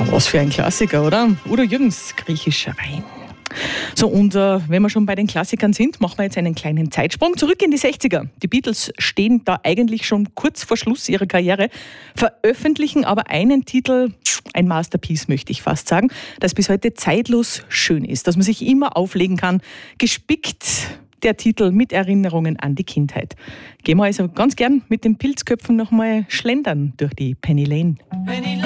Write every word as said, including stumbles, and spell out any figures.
Was für ein Klassiker, oder? Udo Jürgens, Griechischer Wein. So, und äh, wenn wir schon bei den Klassikern sind, machen wir jetzt einen kleinen Zeitsprung zurück in die sechziger. Die Beatles stehen da eigentlich schon kurz vor Schluss ihrer Karriere, veröffentlichen aber einen Titel, ein Masterpiece möchte ich fast sagen, das bis heute zeitlos schön ist, dass man sich immer auflegen kann, gespickt der Titel mit Erinnerungen an die Kindheit. Gehen wir also ganz gern mit den Pilzköpfen nochmal schlendern durch die Penny Lane. Penny Lane.